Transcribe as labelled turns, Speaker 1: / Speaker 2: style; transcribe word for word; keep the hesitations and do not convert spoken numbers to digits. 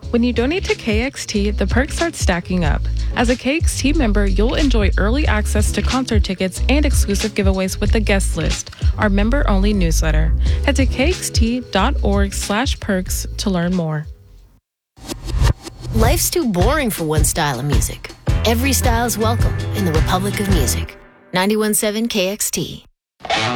Speaker 1: When you donate to K X T, the perks start stacking up. As a K X T member, you'll enjoy early access to concert tickets and exclusive giveaways with the guest list, our member-only newsletter. Head to kxt.org slash perks to learn more.
Speaker 2: Life's too boring for one style of music. Every style is welcome in the Republic of Music. ninety-one point seven K X T.